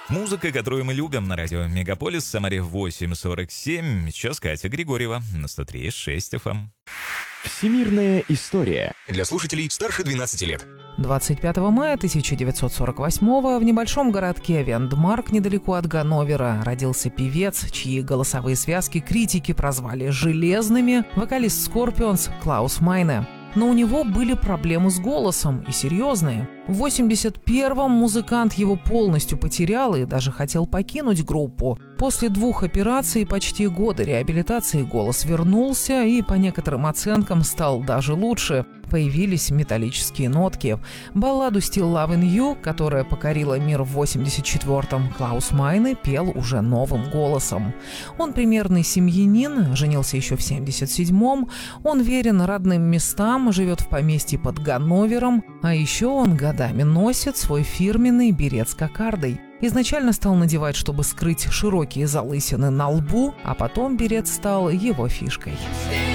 Музыка, которую мы любим на радио Мегаполис, Самаре 8:47. Сейчас Катя Григорьева на 103.6 FM. Всемирная история. Для слушателей старше 12 лет. 25 мая 1948-го в небольшом городке Вендмарк, недалеко от Ганновера, родился певец, чьи голосовые связки критики прозвали «железными», вокалист Scorpions Клаус Майне. Но у него были проблемы с голосом, и серьезные. В 81-м музыкант его полностью потерял и даже хотел покинуть группу. После 2 операций и почти года реабилитации голос вернулся и, по некоторым оценкам, стал даже лучше. Появились металлические нотки. Балладу «Still Lovin' You», которая покорила мир в 84-м, Клаус Майне пел уже новым голосом. Он примерный семьянин, женился еще в 77-м, он верен родным местам, живет в поместье под Ганновером, а еще он годами носит свой фирменный берет с кокардой. Изначально стал надевать, чтобы скрыть широкие залысины на лбу, а потом берет стал его фишкой.